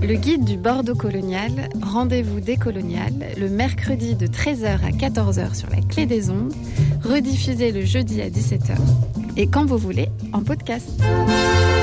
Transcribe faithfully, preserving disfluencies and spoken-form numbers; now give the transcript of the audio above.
Le guide du Bordeaux colonial, rendez-vous décolonial, le mercredi de treize heures à quatorze heures sur la Clé des Ondes, rediffusé le jeudi à dix-sept heures, et quand vous voulez, en podcast.